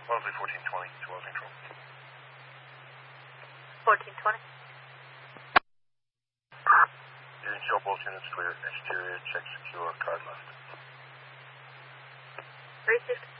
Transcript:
Wellesley 1420 to well control. 1420. You can show both units clear. Exterior check secure. Card left. 360.